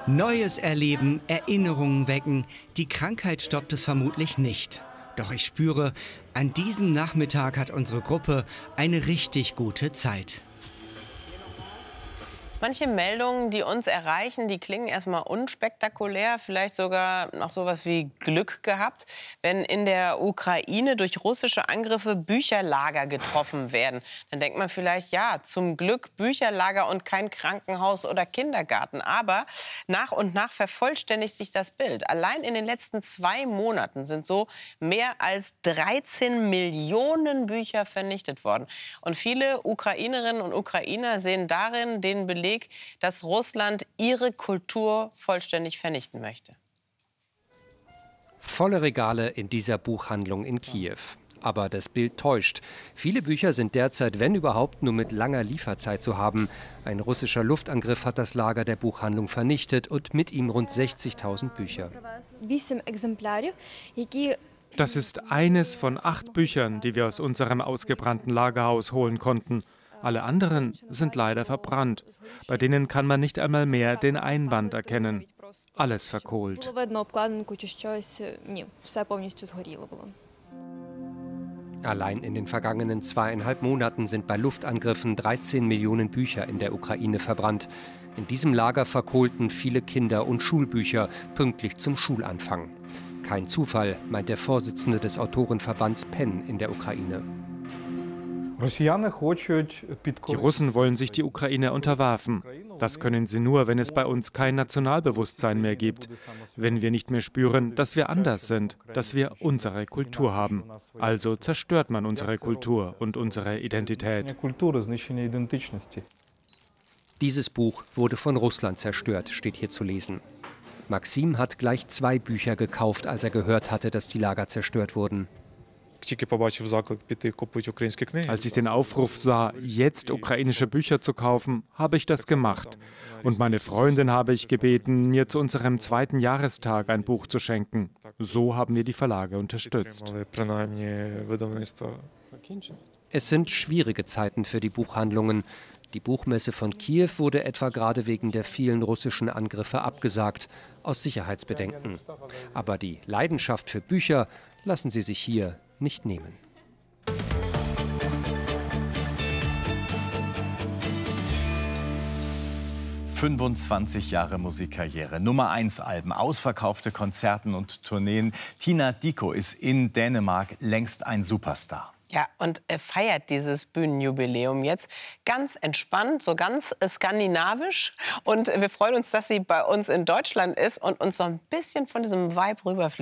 Neues erleben, Erinnerungen wecken. Die Krankheit stoppt es vermutlich nicht. Doch ich spüre, an diesem Nachmittag hat unsere Gruppe eine richtig gute Zeit. Manche Meldungen, die uns erreichen, die klingen erstmal unspektakulär, vielleicht sogar noch sowas wie Glück gehabt, wenn in der Ukraine durch russische Angriffe Bücherlager getroffen werden. Dann denkt man vielleicht, ja, zum Glück Bücherlager und kein Krankenhaus oder Kindergarten. Aber nach und nach vervollständigt sich das Bild. Allein in den letzten 2 Monaten sind so mehr als 13 Millionen Bücher vernichtet worden. Und viele Ukrainerinnen und Ukrainer sehen darin den Beleg, dass Russland ihre Kultur vollständig vernichten möchte. Volle Regale in dieser Buchhandlung in Kiew. Aber das Bild täuscht. Viele Bücher sind derzeit, wenn überhaupt, nur mit langer Lieferzeit zu haben. Ein russischer Luftangriff hat das Lager der Buchhandlung vernichtet und mit ihm rund 60.000 Bücher. Das ist eines von 8 Büchern, die wir aus unserem ausgebrannten Lagerhaus holen konnten. Alle anderen sind leider verbrannt. Bei denen kann man nicht einmal mehr den Einband erkennen. Alles verkohlt. Allein in den vergangenen 2,5 Monaten sind bei Luftangriffen 13 Millionen Bücher in der Ukraine verbrannt. In diesem Lager verkohlten viele Kinder- und Schulbücher pünktlich zum Schulanfang. Kein Zufall, meint der Vorsitzende des Autorenverbands PEN in der Ukraine. Die Russen wollen sich die Ukraine unterwerfen. Das können sie nur, wenn es bei uns kein Nationalbewusstsein mehr gibt. Wenn wir nicht mehr spüren, dass wir anders sind, dass wir unsere Kultur haben. Also zerstört man unsere Kultur und unsere Identität. Dieses Buch wurde von Russland zerstört, steht hier zu lesen. Maxim hat gleich 2 Bücher gekauft, als er gehört hatte, dass die Lager zerstört wurden. Als ich den Aufruf sah, jetzt ukrainische Bücher zu kaufen, habe ich das gemacht. Und meine Freundin habe ich gebeten, mir zu unserem 2. Jahrestag ein Buch zu schenken. So haben wir die Verlage unterstützt. Es sind schwierige Zeiten für die Buchhandlungen. Die Buchmesse von Kiew wurde etwa gerade wegen der vielen russischen Angriffe abgesagt, aus Sicherheitsbedenken. Aber die Leidenschaft für Bücher lassen sie sich hier nicht nehmen. »25 Jahre Musikkarriere, Nummer-1-Alben, ausverkaufte Konzerten und Tourneen. Tina Dickow ist in Dänemark längst ein Superstar.« Ja, und er feiert dieses Bühnenjubiläum jetzt ganz entspannt, so ganz skandinavisch. Und wir freuen uns, dass sie bei uns in Deutschland ist und uns so ein bisschen von diesem Vibe rüberfliegt.